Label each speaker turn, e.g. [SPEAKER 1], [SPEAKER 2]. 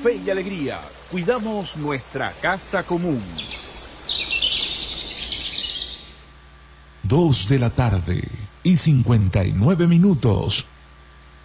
[SPEAKER 1] fe y alegría. Cuidamos nuestra casa común.
[SPEAKER 2] 2 de la tarde y 59 minutos.